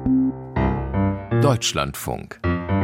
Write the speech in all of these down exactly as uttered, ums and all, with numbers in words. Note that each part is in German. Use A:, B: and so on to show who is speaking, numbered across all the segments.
A: Deutschlandfunk.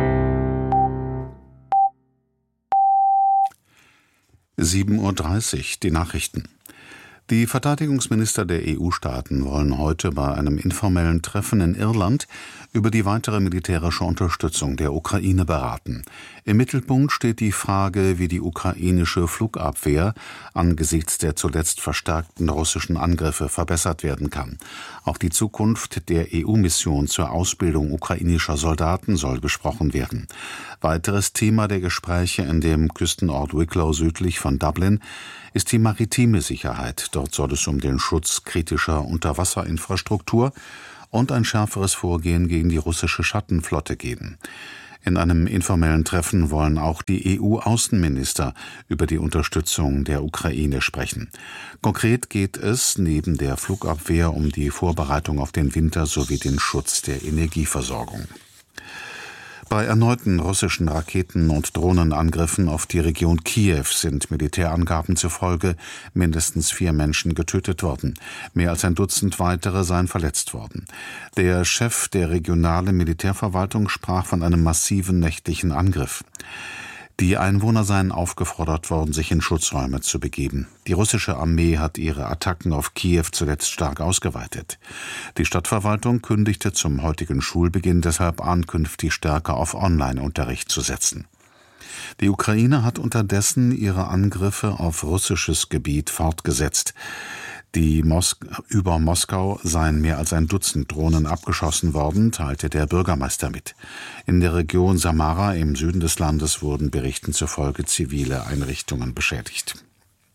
B: sieben Uhr dreißig, die Nachrichten. Die Verteidigungsminister der E U-Staaten wollen heute bei einem informellen Treffen in Irland über die weitere militärische Unterstützung der Ukraine beraten. Im Mittelpunkt steht die Frage, wie die ukrainische Flugabwehr angesichts der zuletzt verstärkten russischen Angriffe verbessert werden kann. Auch die Zukunft der E U-Mission zur Ausbildung ukrainischer Soldaten soll besprochen werden. Weiteres Thema der Gespräche in dem Küstenort Wicklow südlich von Dublin ist die maritime Sicherheit. Dort soll es um den Schutz kritischer Unterwasserinfrastruktur und ein schärferes Vorgehen gegen die russische Schattenflotte gehen. In einem informellen Treffen wollen auch die E U-Außenminister über die Unterstützung der Ukraine sprechen. Konkret geht es neben der Flugabwehr um die Vorbereitung auf den Winter sowie den Schutz der Energieversorgung. Bei erneuten russischen Raketen- und Drohnenangriffen auf die Region Kiew sind Militärangaben zufolge mindestens vier Menschen getötet worden. Mehr als ein Dutzend weitere seien verletzt worden. Der Chef der regionalen Militärverwaltung sprach von einem massiven nächtlichen Angriff. Die Einwohner seien aufgefordert worden, sich in Schutzräume zu begeben. Die russische Armee hat ihre Attacken auf Kiew zuletzt stark ausgeweitet. Die Stadtverwaltung kündigte zum heutigen Schulbeginn deshalb an, künftig stärker auf Online-Unterricht zu setzen. Die Ukraine hat unterdessen ihre Angriffe auf russisches Gebiet fortgesetzt. Die Mos- über Moskau seien mehr als ein Dutzend Drohnen abgeschossen worden, teilte der Bürgermeister mit. In der Region Samara im Süden des Landes wurden Berichten zufolge zivile Einrichtungen beschädigt.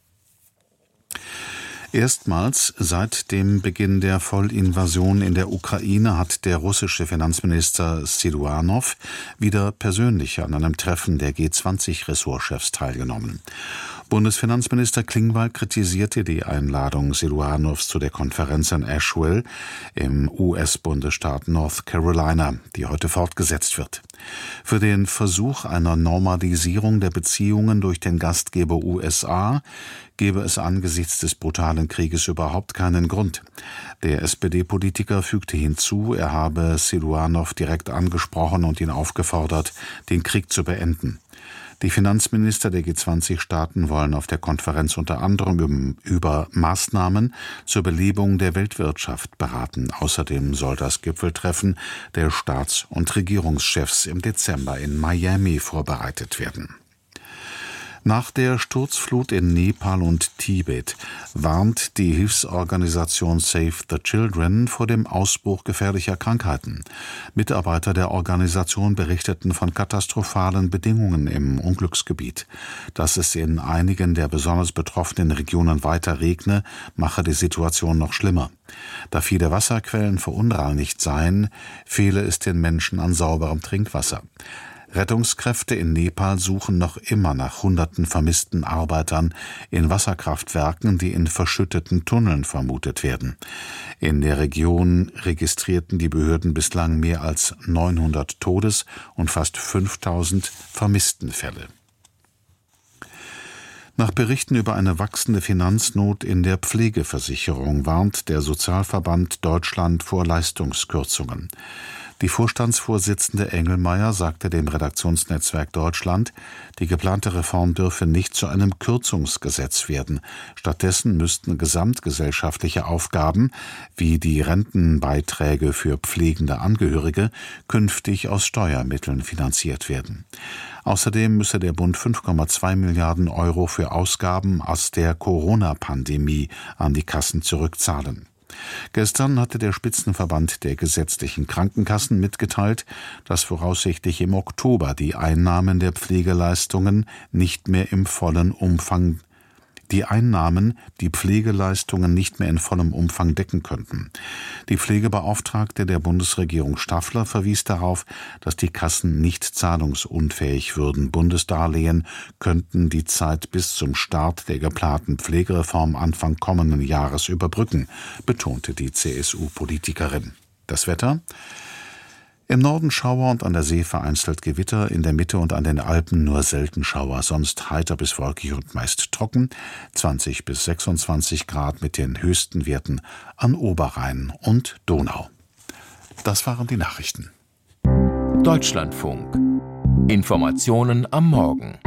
B: Erstmals seit dem Beginn der Vollinvasion in der Ukraine hat der russische Finanzminister Siluanow wieder persönlich an einem Treffen der G zwanzig-Ressortchefs teilgenommen. Bundesfinanzminister Klingbeil kritisierte die Einladung Siluanows zu der Konferenz in Asheville im U S-Bundesstaat North Carolina, die heute fortgesetzt wird. Für den Versuch einer Normalisierung der Beziehungen durch den Gastgeber U S A gebe es angesichts des brutalen Krieges überhaupt keinen Grund. Der S P D-Politiker fügte hinzu, er habe Siluanow direkt angesprochen und ihn aufgefordert, den Krieg zu beenden. Die Finanzminister der G zwanzig-Staaten wollen auf der Konferenz unter anderem über Maßnahmen zur Belebung der Weltwirtschaft beraten. Außerdem soll das Gipfeltreffen der Staats- und Regierungschefs im Dezember in Miami vorbereitet werden. Nach der Sturzflut in Nepal und Tibet warnt die Hilfsorganisation Save the Children vor dem Ausbruch gefährlicher Krankheiten. Mitarbeiter der Organisation berichteten von katastrophalen Bedingungen im Unglücksgebiet. Dass es in einigen der besonders betroffenen Regionen weiter regne, mache die Situation noch schlimmer. Da viele Wasserquellen verunreinigt seien, fehle es den Menschen an sauberem Trinkwasser. Rettungskräfte in Nepal suchen noch immer nach hunderten vermissten Arbeitern in Wasserkraftwerken, die in verschütteten Tunneln vermutet werden. In der Region registrierten die Behörden bislang mehr als neunhundert Todes- und fast fünftausend Vermisstenfälle. Nach Berichten über eine wachsende Finanznot in der Pflegeversicherung warnt der Sozialverband Deutschland vor Leistungskürzungen. Die Vorstandsvorsitzende Engelmeier sagte dem Redaktionsnetzwerk Deutschland, die geplante Reform dürfe nicht zu einem Kürzungsgesetz werden. Stattdessen müssten gesamtgesellschaftliche Aufgaben wie die Rentenbeiträge für pflegende Angehörige künftig aus Steuermitteln finanziert werden. Außerdem müsse der Bund fünf Komma zwei Milliarden Euro für Ausgaben aus der Corona-Pandemie an die Kassen zurückzahlen. Gestern hatte der Spitzenverband der gesetzlichen Krankenkassen mitgeteilt, dass voraussichtlich im Oktober die Einnahmen der Pflegeleistungen nicht mehr im vollen Umfang die Einnahmen die Pflegeleistungen nicht mehr in vollem Umfang decken könnten. Die Pflegebeauftragte der Bundesregierung Staffler verwies darauf, dass die Kassen nicht zahlungsunfähig würden. Bundesdarlehen könnten die Zeit bis zum Start der geplanten Pflegereform Anfang kommenden Jahres überbrücken, betonte die C S U-Politikerin. Das Wetter? Im Norden Schauer und an der See vereinzelt Gewitter, in der Mitte und an den Alpen nur selten Schauer, sonst heiter bis wolkig und meist trocken, zwanzig bis sechsundzwanzig Grad mit den höchsten Werten an Oberrhein und Donau. Das waren die Nachrichten.
A: Deutschlandfunk. Informationen am Morgen.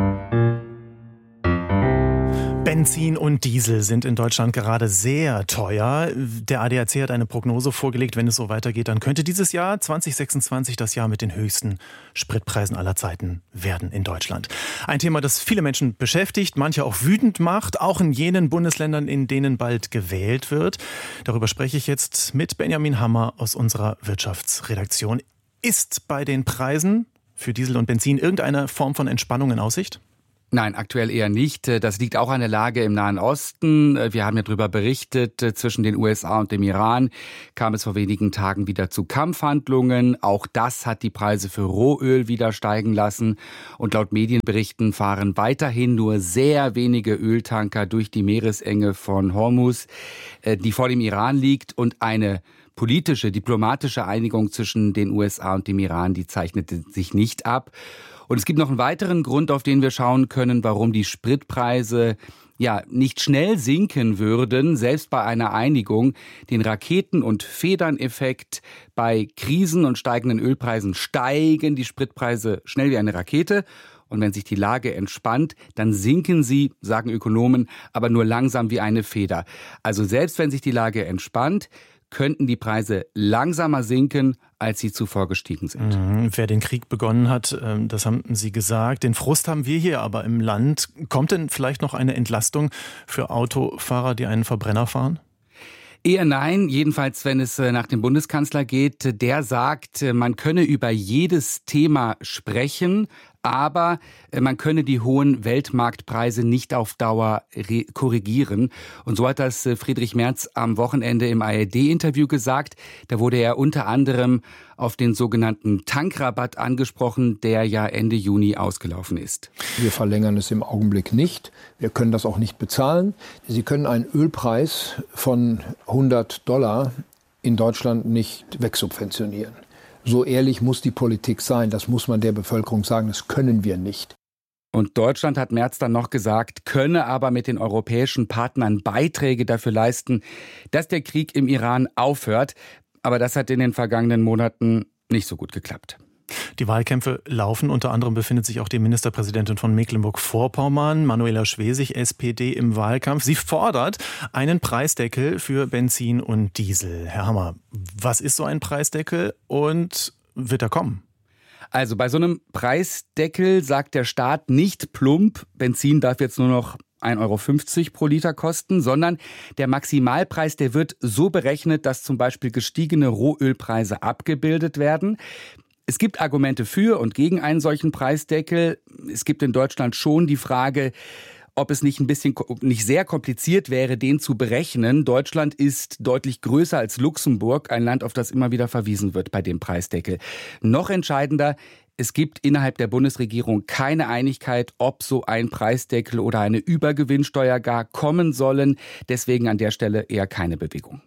C: Benzin und Diesel sind in Deutschland gerade sehr teuer. Der A D A C hat eine Prognose vorgelegt, wenn es so weitergeht, dann könnte dieses Jahr zwanzig sechsundzwanzig das Jahr mit den höchsten Spritpreisen aller Zeiten werden in Deutschland. Ein Thema, das viele Menschen beschäftigt, manche auch wütend macht, auch in jenen Bundesländern, in denen bald gewählt wird. Darüber spreche ich jetzt mit Benjamin Hammer aus unserer Wirtschaftsredaktion. Ist bei den Preisen für Diesel und Benzin irgendeine Form von Entspannung in Aussicht?
D: Nein, aktuell eher nicht. Das liegt auch an der Lage im Nahen Osten. Wir haben ja darüber berichtet, zwischen den U S A und dem Iran kam es vor wenigen Tagen wieder zu Kampfhandlungen. Auch das hat die Preise für Rohöl wieder steigen lassen. Und laut Medienberichten fahren weiterhin nur sehr wenige Öltanker durch die Meeresenge von Hormuz, die vor dem Iran liegt. Und eine politische, diplomatische Einigung zwischen den U S A und dem Iran, die zeichnete sich nicht ab. Und es gibt noch einen weiteren Grund, auf den wir schauen können, warum die Spritpreise ja nicht schnell sinken würden, selbst bei einer Einigung. Den Raketen- und Federneffekt: bei Krisen und steigenden Ölpreisen steigen die Spritpreise schnell wie eine Rakete. Und wenn sich die Lage entspannt, dann sinken sie, sagen Ökonomen, aber nur langsam wie eine Feder. Also selbst wenn sich die Lage entspannt, könnten die Preise langsamer sinken, als sie zuvor gestiegen sind.
C: Mhm. Wer den Krieg begonnen hat, das haben Sie gesagt. Den Frust haben wir hier aber im Land. Kommt denn vielleicht noch eine Entlastung für Autofahrer, die einen Verbrenner fahren?
D: Eher nein, jedenfalls wenn es nach dem Bundeskanzler geht. Der sagt, man könne über jedes Thema sprechen, aber man könne die hohen Weltmarktpreise nicht auf Dauer re- korrigieren. Und so hat das Friedrich Merz am Wochenende im A R D-Interview gesagt. Da wurde er unter anderem auf den sogenannten Tankrabatt angesprochen, der ja Ende Juni ausgelaufen ist.
E: Wir verlängern es im Augenblick nicht. Wir können das auch nicht bezahlen. Sie können einen Ölpreis von hundert Dollar in Deutschland nicht wegsubventionieren. So ehrlich muss die Politik sein, das muss man der Bevölkerung sagen, das können wir nicht.
D: Und Deutschland, hat Merz dann noch gesagt, könne aber mit den europäischen Partnern Beiträge dafür leisten, dass der Krieg im Iran aufhört. Aber das hat in den vergangenen Monaten nicht so gut geklappt.
C: Die Wahlkämpfe laufen. Unter anderem befindet sich auch die Ministerpräsidentin von Mecklenburg-Vorpommern, Manuela Schwesig, S P D, im Wahlkampf. Sie fordert einen Preisdeckel für Benzin und Diesel. Herr Hammer, was ist so ein Preisdeckel und wird er kommen?
D: Also bei so einem Preisdeckel sagt der Staat nicht plump, Benzin darf jetzt nur noch ein Euro fünfzig pro Liter kosten, sondern der Maximalpreis, der wird so berechnet, dass zum Beispiel gestiegene Rohölpreise abgebildet werden. Es gibt Argumente für und gegen einen solchen Preisdeckel. Es gibt in Deutschland schon die Frage, ob es nicht ein bisschen, nicht sehr kompliziert wäre, den zu berechnen. Deutschland ist deutlich größer als Luxemburg, ein Land, auf das immer wieder verwiesen wird bei dem Preisdeckel. Noch entscheidender: Es gibt innerhalb der Bundesregierung keine Einigkeit, ob so ein Preisdeckel oder eine Übergewinnsteuer gar kommen sollen. Deswegen an der Stelle eher keine Bewegung.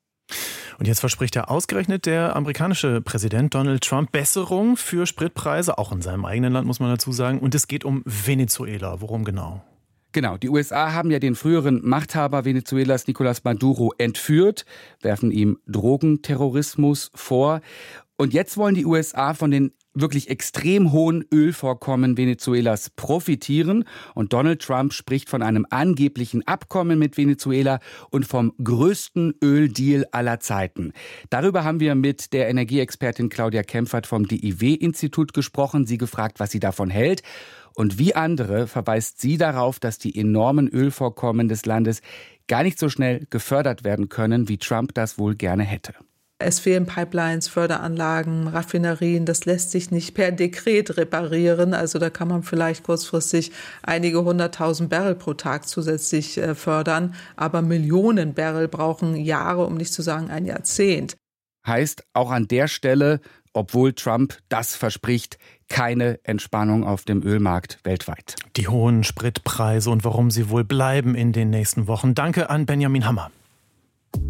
C: Und jetzt verspricht ja ausgerechnet der amerikanische Präsident Donald Trump Besserung für Spritpreise, auch in seinem eigenen Land, muss man dazu sagen. Und es geht um Venezuela. Worum genau?
D: Genau, die U S A haben ja den früheren Machthaber Venezuelas Nicolás Maduro entführt, werfen ihm Drogenterrorismus vor. Und jetzt wollen die U S A von den wirklich extrem hohen Ölvorkommen Venezuelas profitieren. Und Donald Trump spricht von einem angeblichen Abkommen mit Venezuela und vom größten Öldeal aller Zeiten. Darüber haben wir mit der Energieexpertin Claudia Kempfert vom D I W-Institut gesprochen, sie gefragt, was sie davon hält. Und wie andere verweist sie darauf, dass die enormen Ölvorkommen des Landes gar nicht so schnell gefördert werden können, wie Trump das wohl gerne hätte.
F: Es fehlen Pipelines, Förderanlagen, Raffinerien. Das lässt sich nicht per Dekret reparieren. Also da kann man vielleicht kurzfristig einige hunderttausend Barrel pro Tag zusätzlich äh, fördern. Aber Millionen Barrel brauchen Jahre, um nicht zu sagen ein Jahrzehnt.
D: Heißt auch an der Stelle, obwohl Trump das verspricht, keine Entspannung auf dem Ölmarkt weltweit.
C: Die hohen Spritpreise und warum sie wohl bleiben in den nächsten Wochen. Danke an Benjamin Hammer.